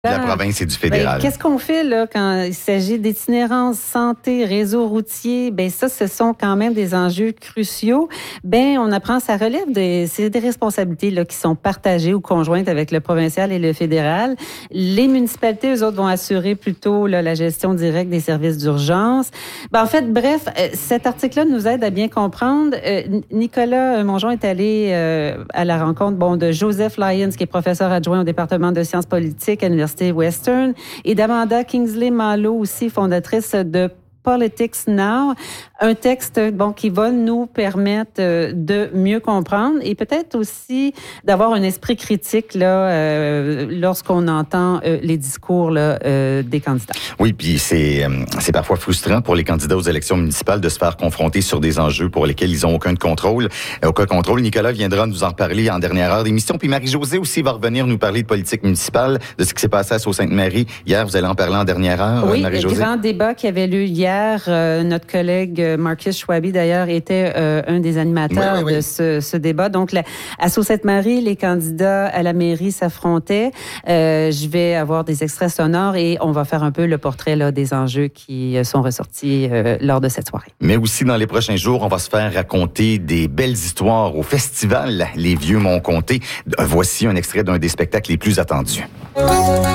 De la province et du fédéral. Qu'est-ce qu'on fait là quand il s'agit d'itinérance, santé, réseau routier? Ça, ce sont quand même des enjeux cruciaux. On apprend, ça relève c'est des responsabilités là, qui sont partagées ou conjointes avec le provincial et le fédéral. Les municipalités, eux autres, vont assurer plutôt là, la gestion directe des services d'urgence. Bref, cet article-là nous aide à bien comprendre. Nicolas Mongeon est allé à la rencontre de Joseph Lyons, qui est professeur adjoint au département de sciences politiques à l'Université Western, et d'Amanda Kingsley-Malo, aussi fondatrice de Politics Now, un texte qui va nous permettre de mieux comprendre et peut-être aussi d'avoir un esprit critique là, lorsqu'on entend les discours là, des candidats. Oui, puis c'est parfois frustrant pour les candidats aux élections municipales de se faire confronter sur des enjeux pour lesquels ils n'ont aucun contrôle. Nicolas viendra nous en reparler en dernière heure d'émission. Puis Marie-Josée aussi va revenir nous parler de politique municipale, de ce qui s'est passé à Sault-Sainte-Marie. Hier, vous allez en parler en dernière heure, oui, Marie-Josée? Le grand débat qui avait lieu hier. Notre collègue Marcus Schwabi, d'ailleurs, était un des animateurs de ce débat. Donc, à Sault-Sainte-Marie, les candidats à la mairie s'affrontaient. Je vais avoir des extraits sonores et on va faire un peu le portrait là, des enjeux qui sont ressortis lors de cette soirée. Mais aussi, dans les prochains jours, on va se faire raconter des belles histoires au festival Les Vieux m'ont conté. Voici un extrait d'un des spectacles les plus attendus.